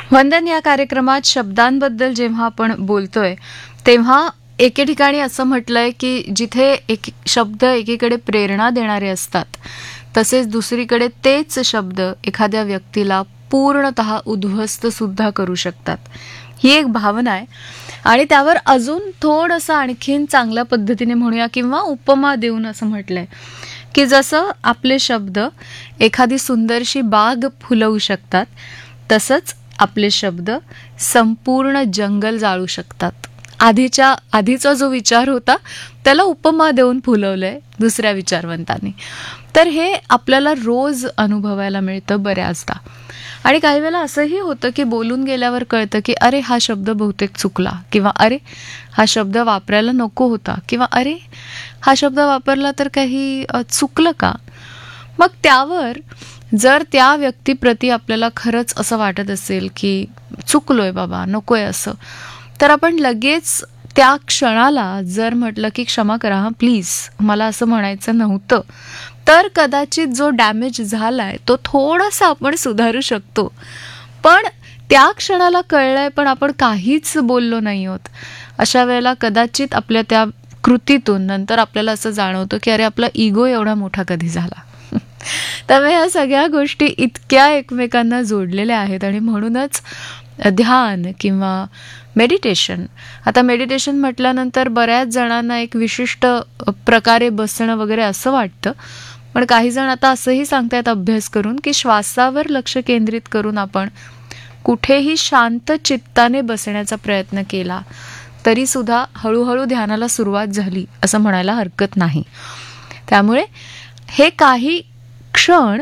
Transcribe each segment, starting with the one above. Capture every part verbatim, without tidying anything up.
वंदन या कार्यक्रमात शब्दांबद्दल जेव्हा आपण बोलतोय तेव्हा एके ठिकाणी असं म्हटलंय की जिथे एक शब्द एकीकडे प्रेरणा देणारे असतात तसेच दुसरीकडे तेच शब्द एखाद्या व्यक्तीला पूर्णतः उद्ध्वस्त सुद्धा करू शकतात. ही एक भावना आहे आणि त्यावर अजून थोडंसं आणखीन चांगल्या पद्धतीने म्हणूया किंवा उपमा देऊन असं म्हटलंय की जसं आपले शब्द एखादी सुंदरशी बाग फुलवू शकतात तसंच आपले शब्द संपूर्ण जंगल जाळू शकतात. आधीच्या आधीचा जो विचार होता त्याला उपमा देऊन फुलवलंय दुसऱ्या विचारवंतांनी. तर हे आपल्याला रोज अनुभवायला मिळतं बऱ्याचदा. आणि काही वेळेला असंही होतं की बोलून गेल्यावर कळतं की अरे हा शब्द बहुतेक चुकला किंवा अरे हा शब्द वापरायला नको होता किंवा अरे हा शब्द वापरला तर काही चुकलं का. मग त्यावर जर त्या व्यक्तीप्रती आपल्याला खरंच असं वाटत असेल की चुकलोय बाबा नकोय असं, तर आपण लगेच त्या क्षणाला जर म्हटलं की क्षमा करा हा प्लीज मला असं म्हणायचं नव्हतं, तर कदाचित जो डॅमेज झालाय तो थोडासा आपण सुधारू शकतो. पण त्या क्षणाला कळलंय पण आपण काहीच बोललो नाही आहोत, अशा वेळेला कदाचित आपल्या त्या कृतीतून नंतर आपल्याला असं जाणवतं की अरे आपला इगो एवढा मोठा कधी झाला. त्यामुळे ह्या सगळ्या गोष्टी इतक्या एकमेकांना जोडलेल्या आहेत आणि म्हणूनच ध्यान किंवा मेडिटेशन. आता मेडिटेशन म्हटल्यानंतर बऱ्याच जणांना एक विशिष्ट प्रकारे बसणं वगैरे असं वाटतं, पण काही जण आता असंही सांगतायत अभ्यास करून की श्वासावर लक्ष केंद्रित करून आपण कुठेही शांत चित्ताने बसण्याचा प्रयत्न केला तरी सुद्धा हळूहळू ध्यानाला सुरुवात झाली असं म्हणायला हरकत नाही. त्यामुळे हे काही क्षण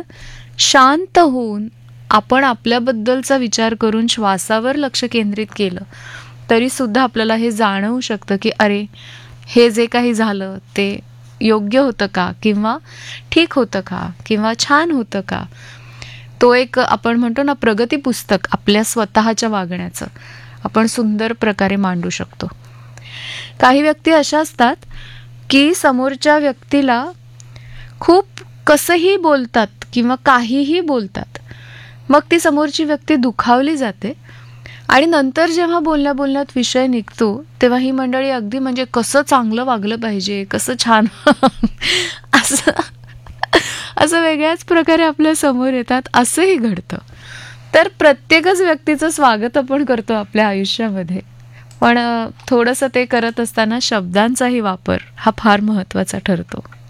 शांत होऊन आपण आपल्याबद्दलचा विचार करून श्वासावर लक्ष केंद्रित केलं तरी सुद्धा आपल्याला हे जाणवू शकतं की अरे हे जे काही झालं ते योग्य होतं का किंवा ठीक होतं का किंवा छान होतं का. तो एक आपण म्हणतो ना प्रगती पुस्तक आपल्या स्वतःच्या वागण्याचं आपण सुंदर प्रकारे मांडू शकतो. काही व्यक्ती अशा असतात की समोरच्या व्यक्तीला खूप कसंही बोलतात किंवा काहीही बोलतात, मग ती समोरची व्यक्ती दुखावली जाते आणि नंतर जेव्हा बोलण्या बोलण्यात विषय निघतो तेव्हा ही मंडळी अगदी म्हणजे कसं चांगलं वागलं पाहिजे कसं छान असं असं वेगळ्याच प्रकारे आपल्या समोर येतात. असंही घडतं. तर प्रत्येकच व्यक्तीचं स्वागत आपण करतो आपल्या आयुष्यामध्ये, पण थोडंसं ते करत असताना शब्दांचाही वापर हा फार महत्त्वाचा ठरतो.